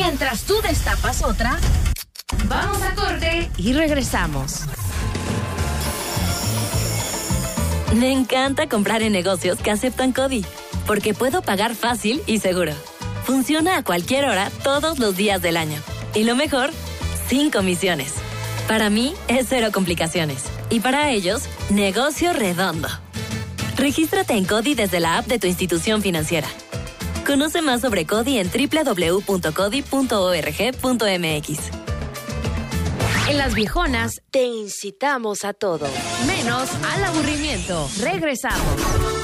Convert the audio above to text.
Mientras tú destapas otra, vamos a corte y regresamos. Me encanta comprar en negocios que aceptan CODI, porque puedo pagar fácil y seguro. Funciona a cualquier hora, todos los días del año. Y lo mejor, sin comisiones. Para mí, es cero complicaciones. Y para ellos, negocio redondo. Regístrate en CODI desde la app de tu institución financiera. Conoce más sobre CODI en www.codi.org.mx. En Las Viejonas te incitamos a todo, menos al aburrimiento. Regresamos.